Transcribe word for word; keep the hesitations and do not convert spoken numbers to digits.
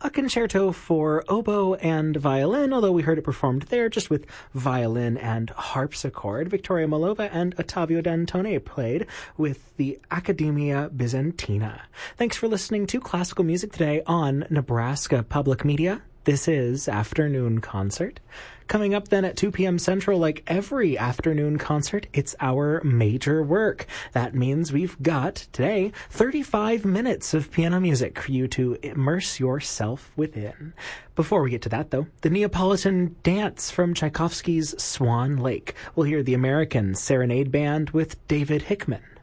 a concerto for oboe and violin, although we heard it performed there just with violin and harpsichord. Victoria Malova and Ottavio Dantone played with the Accademia Bizantina. Thanks for listening to classical music today on Nebraska Public Media. This is Afternoon Concert. Coming up then at two p.m. Central, like every afternoon concert, it's our major work. That means we've got, today, thirty-five minutes of piano music for you to immerse yourself within. Before we get to that, though, the Neapolitan Dance from Tchaikovsky's Swan Lake. We'll hear the American Serenade Band with David Hickman.